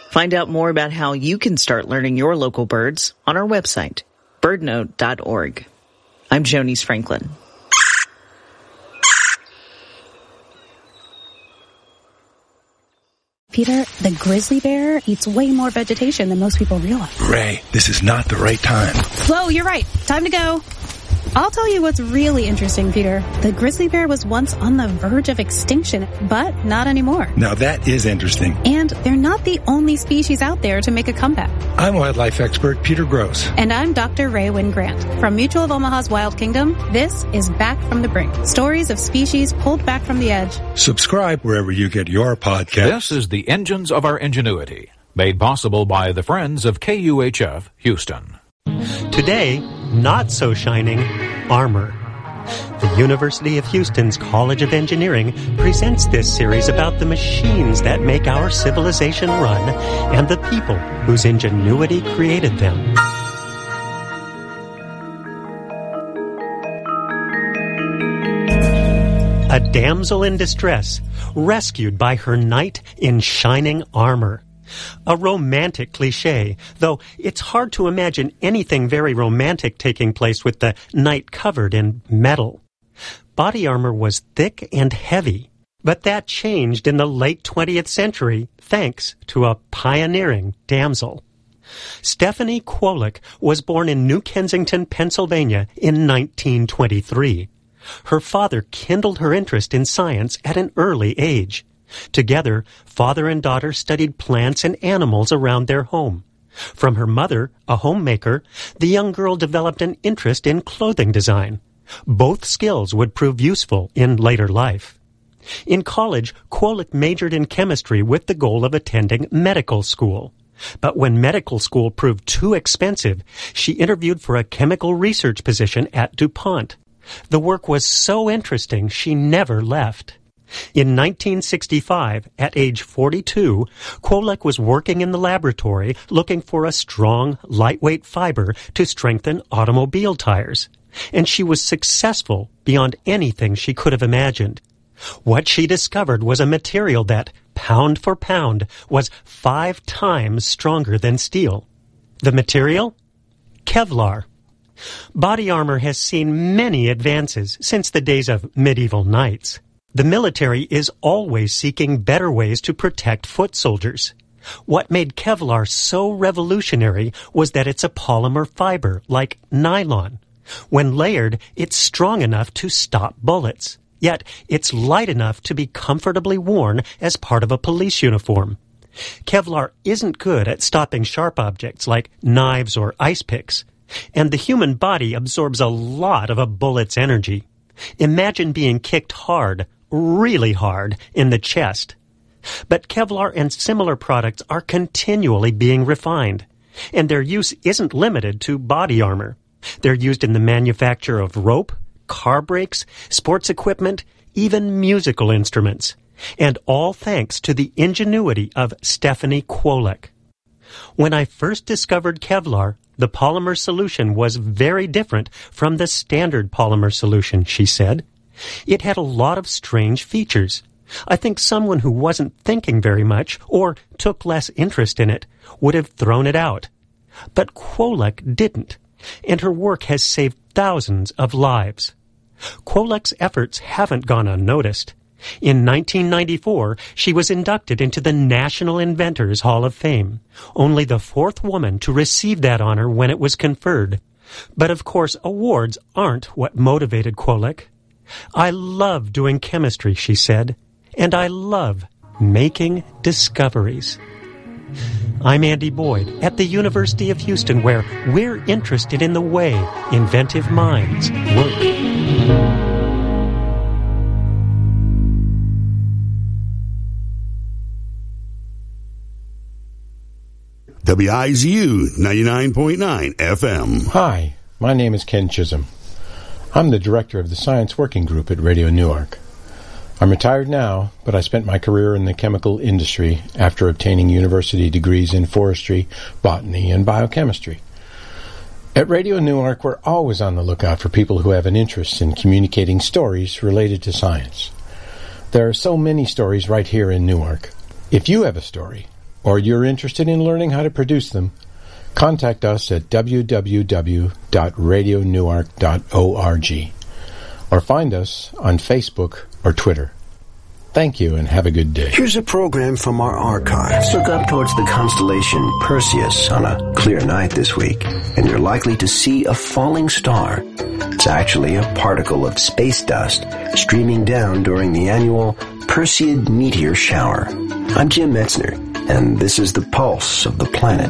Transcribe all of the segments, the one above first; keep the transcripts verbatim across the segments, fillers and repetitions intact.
Find out more about how you can start learning your local birds on our website, bird note dot org. I'm Jonice Franklin. Peter, the grizzly bear eats way more vegetation than most people realize. Ray, this is not the right time. Whoa, you're right. Time to go. I'll tell you what's really interesting, Peter. The grizzly bear was once on the verge of extinction, but not anymore. Now that is interesting. And they're not the only species out there to make a comeback. I'm wildlife expert Peter Gross. And I'm Doctor Ray Wynn Grant. From Mutual of Omaha's Wild Kingdom, this is Back from the Brink. Stories of species pulled back from the edge. Subscribe wherever you get your podcast. This is the Engines of Our Ingenuity, made possible by the Friends of K U H F Houston. Today, not so shining, armor. The University of Houston's College of Engineering presents this series about the machines that make our civilization run and the people whose ingenuity created them. A damsel in distress, rescued by her knight in shining armor. A romantic cliche, though it's hard to imagine anything very romantic taking place with the knight covered in metal. Body armor was thick and heavy, but that changed in the late twentieth century thanks to a pioneering damsel. Stephanie Kwolek was born in New Kensington, Pennsylvania in nineteen twenty-three. Her father kindled her interest in science at an early age. Together, father and daughter studied plants and animals around their home. From her mother, a homemaker, the young girl developed an interest in clothing design. Both skills would prove useful in later life. In college, Kwolek majored in chemistry with the goal of attending medical school. But when medical school proved too expensive, she interviewed for a chemical research position at DuPont. The work was so interesting she never left. In nineteen sixty-five, at age forty-two, Kwolek was working in the laboratory looking for a strong, lightweight fiber to strengthen automobile tires. And she was successful beyond anything she could have imagined. What she discovered was a material that, pound for pound, was five times stronger than steel. The material? Kevlar. Body armor has seen many advances since the days of medieval knights. The military is always seeking better ways to protect foot soldiers. What made Kevlar so revolutionary was that it's a polymer fiber, like nylon. When layered, it's strong enough to stop bullets. Yet, it's light enough to be comfortably worn as part of a police uniform. Kevlar isn't good at stopping sharp objects like knives or ice picks. And the human body absorbs a lot of a bullet's energy. Imagine being kicked hard, really hard, in the chest. But Kevlar and similar products are continually being refined, and their use isn't limited to body armor. They're used in the manufacture of rope, car brakes, sports equipment, even musical instruments, and all thanks to the ingenuity of Stephanie Kwolek. When I first discovered Kevlar, the polymer solution was very different from the standard polymer solution, she said. It had a lot of strange features. I think someone who wasn't thinking very much or took less interest in it would have thrown it out. But Kwolek didn't, and her work has saved thousands of lives. Kwolek's efforts haven't gone unnoticed. In nineteen ninety-four, she was inducted into the National Inventors Hall of Fame, only the fourth woman to receive that honor when it was conferred. But of course, awards aren't what motivated Kwolek. I love doing chemistry, she said, and I love making discoveries. I'm Andy Boyd at the University of Houston, where we're interested in the way inventive minds work. W I Z U ninety-nine point nine F M. Hi, my name is Ken Chisholm. I'm the director of the Science Working Group at Radio Newark. I'm retired now, but I spent my career in the chemical industry after obtaining university degrees in forestry, botany, and biochemistry. At Radio Newark, we're always on the lookout for people who have an interest in communicating stories related to science. There are so many stories right here in Newark. If you have a story, or you're interested in learning how to produce them, contact us at w w w dot radio newark dot org or find us on Facebook or Twitter. Thank you and have a good day. Here's a program from our archives. Look up towards the constellation Perseus on a clear night this week, and you're likely to see a falling star. It's actually a particle of space dust streaming down during the annual Perseid meteor shower. I'm Jim Metzner, and this is the pulse of the planet.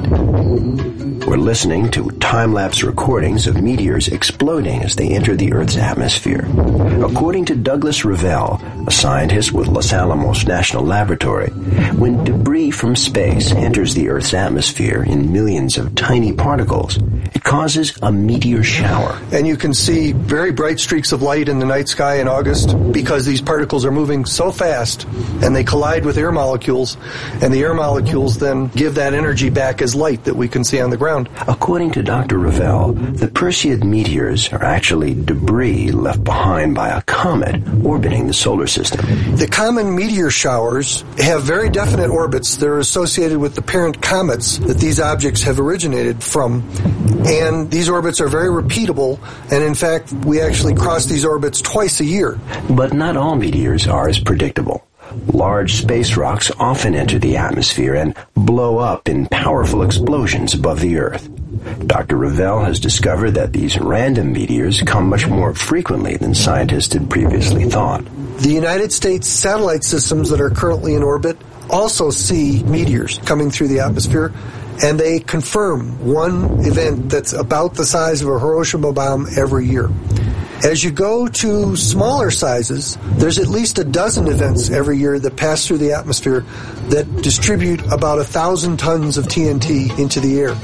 We're listening to time-lapse recordings of meteors exploding as they enter the Earth's atmosphere. According to Douglas Revelle, a scientist with Los Alamos National Laboratory, when debris from space enters the Earth's atmosphere in millions of tiny particles, it causes a meteor shower. And you can see very bright streaks of light in the night sky in August because these particles are moving so fast and they collide with air molecules, and the air molecules then give that energy back as light that we can see on the ground. According to Doctor Revelle, the Perseid meteors are actually debris left behind by a comet orbiting the solar system. The common meteor showers have very definite orbits that are associated with the parent comets that these objects have originated from, and these orbits are very repeatable, and in fact, we actually cross these orbits twice a year. But not all meteors are as predictable. Large space rocks often enter the atmosphere and blow up in powerful explosions above the Earth. Doctor Revelle has discovered that these random meteors come much more frequently than scientists had previously thought. The United States satellite systems that are currently in orbit also see meteors coming through the atmosphere, and they confirm one event that's about the size of a Hiroshima bomb every year. As you go to smaller sizes, there's at least a dozen events every year that pass through the atmosphere that distribute about a thousand tons of T N T into the air.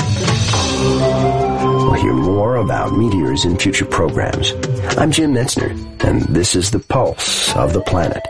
We'll hear more about meteors in future programs. I'm Jim Metzner, and this is the pulse of the planet.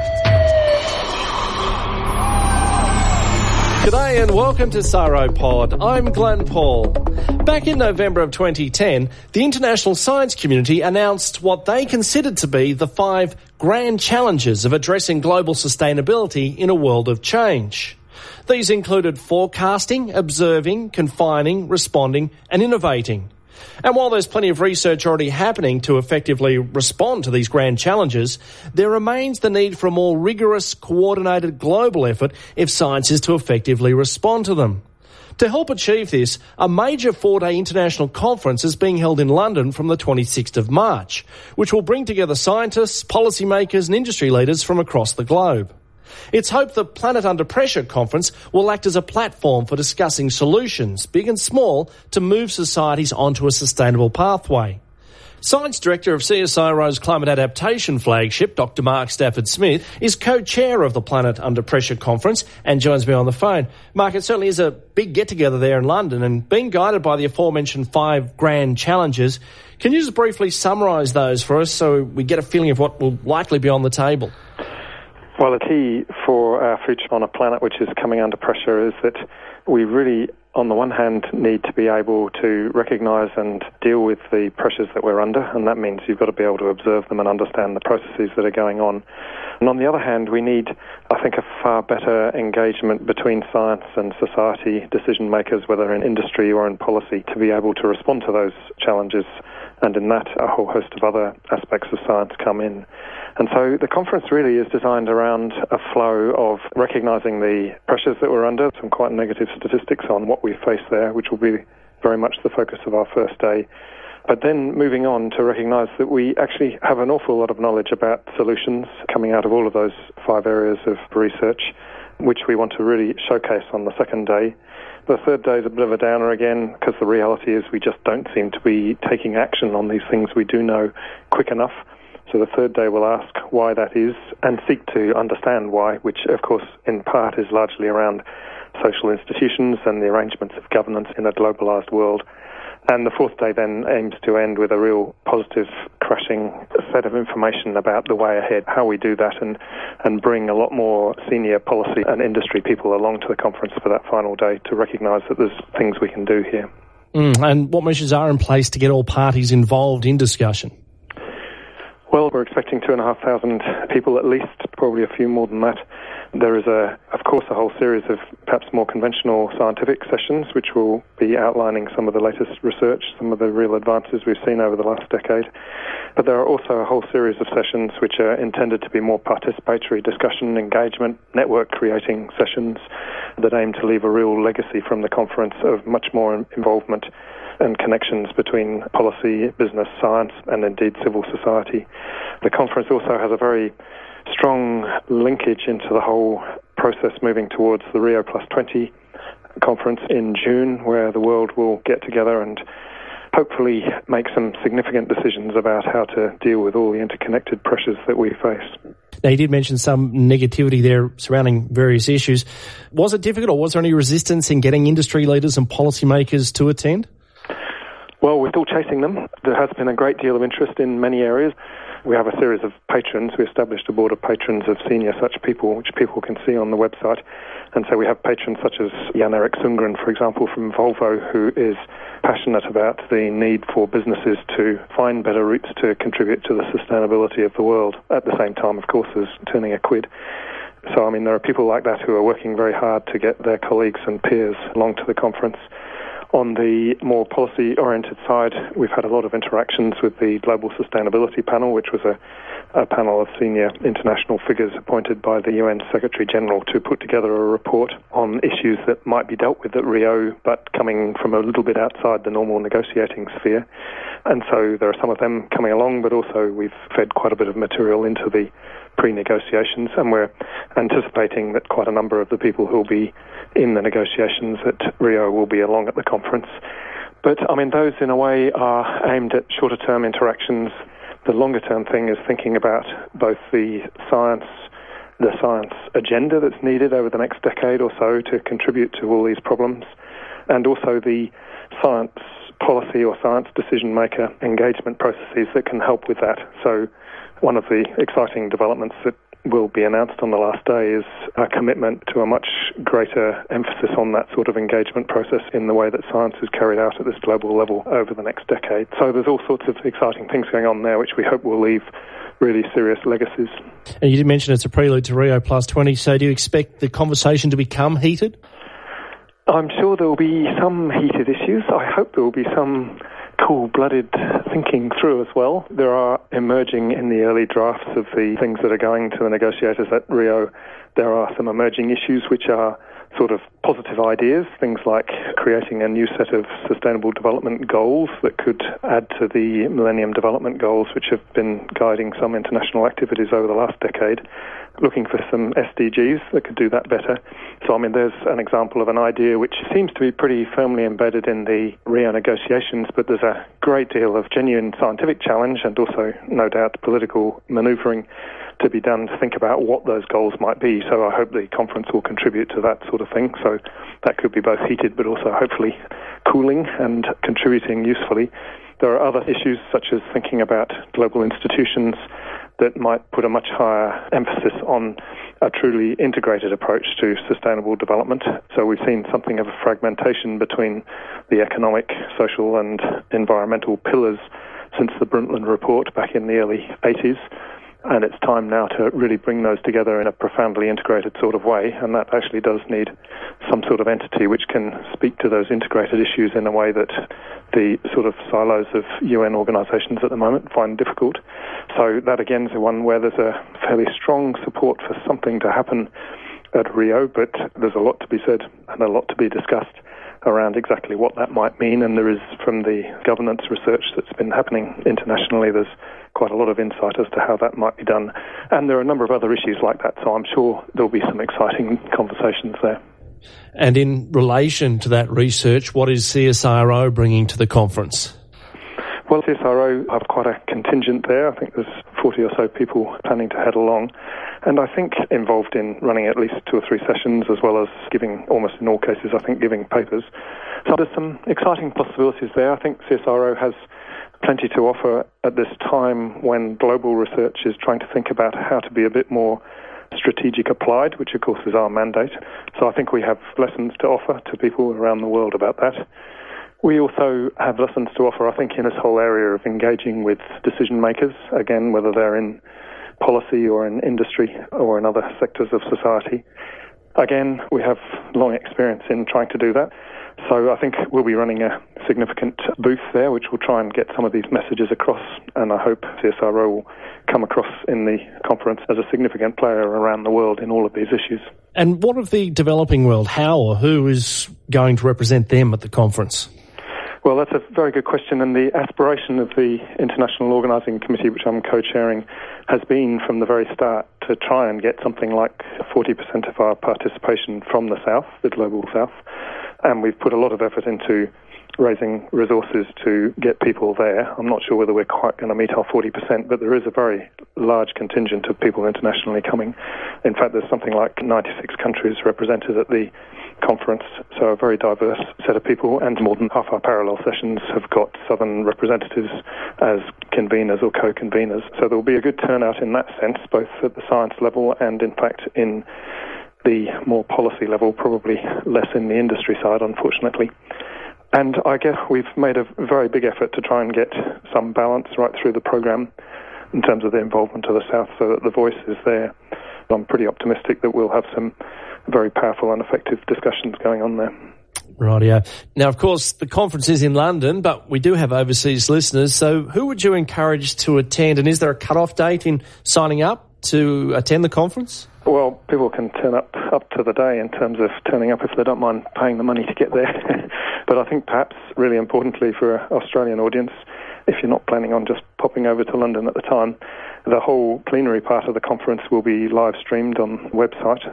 G'day and welcome to Sauropod. I'm Glenn Paul. Back in November of twenty ten, the international science community announced what they considered to be the five grand challenges of addressing global sustainability in a world of change. These included forecasting, observing, confining, responding, and innovating. And while there's plenty of research already happening to effectively respond to these grand challenges, there remains the need for a more rigorous, coordinated global effort if science is to effectively respond to them. To help achieve this, a major four-day international conference is being held in London from the twenty-sixth of March, which will bring together scientists, policymakers and industry leaders from across the globe. It's hoped the Planet Under Pressure conference will act as a platform for discussing solutions, big and small, to move societies onto a sustainable pathway. Science Director of C S I R O's Climate Adaptation Flagship, Doctor Mark Stafford-Smith, is co-chair of the Planet Under Pressure conference and joins me on the phone. Mark, it certainly is a big get-together there in London, and being guided by the aforementioned five grand challenges, can you just briefly summarise those for us so we get a feeling of what will likely be on the table? Well, the key for our future on a planet which is coming under pressure is that we really, on the one hand, need to be able to recognise and deal with the pressures that we're under, and that means you've got to be able to observe them and understand the processes that are going on. And on the other hand, we need, I think, a far better engagement between science and society decision makers, whether in industry or in policy, to be able to respond to those challenges. And in that, a whole host of other aspects of science come in. And so the conference really is designed around a flow of recognising the pressures that we're under, some quite negative statistics on what we face there, which will be very much the focus of our first day. But then moving on to recognise that we actually have an awful lot of knowledge about solutions coming out of all of those five areas of research, which we want to really showcase on the second day. The third day is a bit of a downer again, because the reality is we just don't seem to be taking action on these things we do know quick enough. So the third day will ask why that is and seek to understand why, which of course in part is largely around social institutions and the arrangements of governance in a globalised world. And the fourth day then aims to end with a real positive, crushing set of information about the way ahead, how we do that, and, and bring a lot more senior policy and industry people along to the conference for that final day to recognise that there's things we can do here. Mm, and what measures are in place to get all parties involved in discussion? Well, we're expecting two and a half thousand people at least, probably a few more than that. There is, a, of course, a whole series of perhaps more conventional scientific sessions which will be outlining some of the latest research, some of the real advances we've seen over the last decade. But there are also a whole series of sessions which are intended to be more participatory discussion, engagement, network-creating sessions that aim to leave a real legacy from the conference of much more involvement and connections between policy, business, science, and indeed civil society. The conference also has a very strong linkage into the whole process moving towards the Rio Plus twenty conference in June, where the world will get together and hopefully make some significant decisions about how to deal with all the interconnected pressures that we face. Now, you did mention some negativity there surrounding various issues. Was it difficult, or was there any resistance in getting industry leaders and policymakers to attend? Well, we're still chasing them. There has been a great deal of interest in many areas. We have a series of patrons. We established a board of patrons of senior such people, which people can see on the website. And so we have patrons such as Jan-Erik Sundgren, for example, from Volvo, who is passionate about the need for businesses to find better routes to contribute to the sustainability of the world, at the same time, of course, as turning a quid. So, I mean, there are people like that who are working very hard to get their colleagues and peers along to the conference. On the more policy-oriented side, we've had a lot of interactions with the Global Sustainability Panel, which was a, a panel of senior international figures appointed by the U N Secretary-General to put together a report on issues that might be dealt with at Rio, but coming from a little bit outside the normal negotiating sphere. And so there are some of them coming along, but also we've fed quite a bit of material into the pre-negotiations, and we're anticipating that quite a number of the people who will be in the negotiations at Rio will be along at the conference. But, I mean, those in a way are aimed at shorter-term interactions. The longer-term thing is thinking about both the science, the science agenda that's needed over the next decade or so to contribute to all these problems, and also the science policy or science decision-maker engagement processes that can help with that. So one of the exciting developments that will be announced on the last day is a commitment to a much greater emphasis on that sort of engagement process in the way that science is carried out at this global level over the next decade. So there's all sorts of exciting things going on there which we hope will leave really serious legacies. And you did mention it's a prelude to Rio Plus twenty, so do you expect the conversation to become heated? I'm sure there will be some heated issues. I hope there will be some cool-blooded thinking through as well. There are emerging in the early drafts of the things that are going to the negotiators at Rio, there are some emerging issues which are sort of positive ideas, things like creating a new set of sustainable development goals that could add to the Millennium Development Goals, which have been guiding some international activities over the last decade, looking for some S D Gs that could do that better. So, I mean, there's an example of an idea which seems to be pretty firmly embedded in the Rio negotiations, but there's a great deal of genuine scientific challenge and also, no doubt, political manoeuvring to be done to think about what those goals might be. So I hope the conference will contribute to that sort of thing. So that could be both heated but also hopefully cooling and contributing usefully. There are other issues such as thinking about global institutions that might put a much higher emphasis on a truly integrated approach to sustainable development. So we've seen something of a fragmentation between the economic, social and environmental pillars since the Brundtland Report back in the early eighties. And it's time now to really bring those together in a profoundly integrated sort of way, and that actually does need some sort of entity which can speak to those integrated issues in a way that the sort of silos of U N organisations at the moment find difficult. So that again is one where there's a fairly strong support for something to happen at Rio, but there's a lot to be said and a lot to be discussed around exactly what that might mean, and there is, from the governance research that's been happening internationally, there's quite a lot of insight as to how that might be done. And there are a number of other issues like that, so I'm sure there'll be some exciting conversations there. And in relation to that research, what is C S R O bringing to the conference? Well, C S R O have quite a contingent there. I think there's forty or so people planning to head along. And I think involved in running at least two or three sessions, as well as giving, almost in all cases, I think, giving papers. So there's some exciting possibilities there. I think C S R O has plenty to offer at this time when global research is trying to think about how to be a bit more strategic applied, which of course is our mandate. So I think we have lessons to offer to people around the world about that. We also have lessons to offer, I think, in this whole area of engaging with decision makers, again, whether they're in policy or in industry or in other sectors of society. Again, we have long experience in trying to do that. So I think we'll be running a significant booth there, which will try and get some of these messages across, and I hope C S I R O will come across in the conference as a significant player around the world in all of these issues. And what of the developing world? How or who is going to represent them at the conference? Well, that's a very good question, and the aspiration of the International Organising Committee, which I'm co-chairing, has been from the very start to try and get something like forty percent of our participation from the South, the Global South, and we've put a lot of effort into raising resources to get people there. I'm not sure whether we're quite going to meet our forty percent, but there is a very large contingent of people internationally coming. In fact, there's something like ninety-six countries represented at the conference, so a very diverse set of people, and more than half our parallel sessions have got Southern representatives as conveners or co-conveners. So there will be a good turnout in that sense, both at the science level and, in fact, in the more policy level, probably less in the industry side, unfortunately. And I guess we've made a very big effort to try and get some balance right through the programme in terms of the involvement of the South so that the voice is there. I'm pretty optimistic that we'll have some very powerful and effective discussions going on there. Rightio. Now, of course, the conference is in London, but we do have overseas listeners. So who would you encourage to attend? And is there a cut-off date in signing up to attend the conference? Well, people can turn up up to the day in terms of turning up if they don't mind paying the money to get there. But I think perhaps really importantly for an Australian audience, if you're not planning on just popping over to London at the time, the whole plenary part of the conference will be live streamed on the website.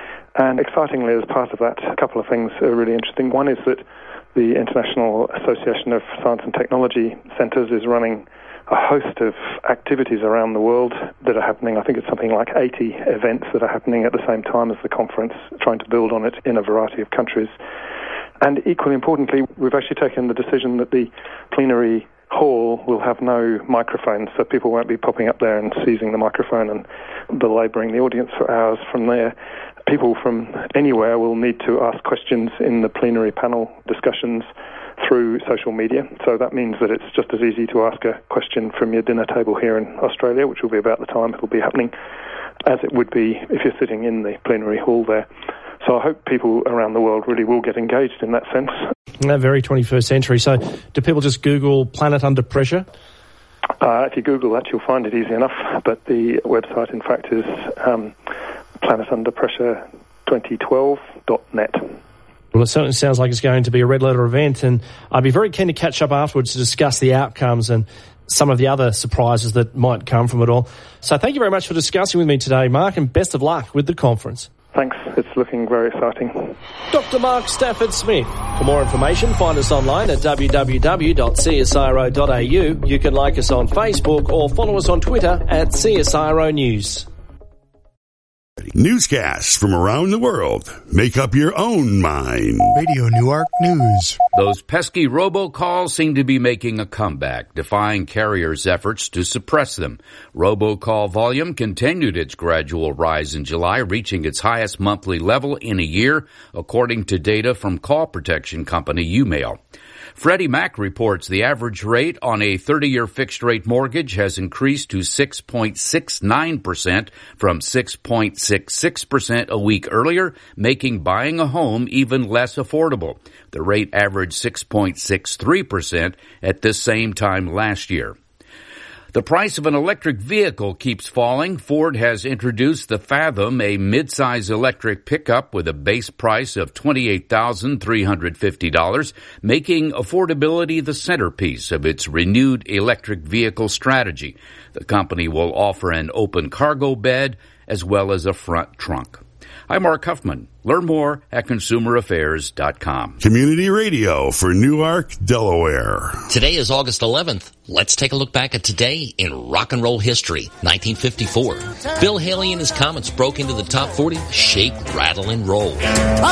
And excitingly, as part of that, a couple of things are really interesting. One is that the International Association of Science and Technology Centres is running a host of activities around the world that are happening. I think it's something like eighty events that are happening at the same time as the conference, trying to build on it in a variety of countries. And equally importantly, we've actually taken the decision that the plenary hall will have no microphones, so people won't be popping up there and seizing the microphone and belabouring the audience for hours from there. People from anywhere will need to ask questions in the plenary panel discussions through social media. So that means that it's just as easy to ask a question from your dinner table here in Australia, which will be about the time it'll be happening, as it would be if you're sitting in the plenary hall there. So I hope people around the world really will get engaged in that sense. In that very twenty-first century. So do people just Google Planet Under Pressure? Uh, if you Google that, you'll find it easy enough. But the website, in fact, is um, planet under pressure twenty twelve dot net. Well, it certainly sounds like it's going to be a red letter event, and I'd be very keen to catch up afterwards to discuss the outcomes and some of the other surprises that might come from it all. So thank you very much for discussing with me today, Mark, and best of luck with the conference. Thanks. It's looking very exciting. Doctor Mark Stafford-Smith. For more information, find us online at w w w dot c s i r o dot a u. You can like us on Facebook or follow us on Twitter at C S I R O News. Newscasts from around the world. Make up your own mind. Radio Newark News. Those pesky robocalls seem to be making a comeback, defying carriers' efforts to suppress them. Robocall volume continued its gradual rise in July, reaching its highest monthly level in a year, according to data from call protection company UMail. Freddie Mac reports the average rate on a thirty-year fixed-rate mortgage has increased to six point six nine percent from six point six six percent a week earlier, making buying a home even less affordable. The rate averaged six point six three percent at this same time last year. The price of an electric vehicle keeps falling. Ford has introduced the Fathom, a mid-size electric pickup with a base price of twenty-eight thousand three hundred fifty dollars, making affordability the centerpiece of its renewed electric vehicle strategy. The company will offer an open cargo bed as well as a front trunk. I'm Mark Huffman. Learn more at consumer affairs dot com. Community radio for Newark, Delaware. Today is August eleventh. Let's take a look back at today in rock and roll history. nineteen fifty-four. Bill Haley and his Comets broke into the top forty. Shake, rattle, and roll.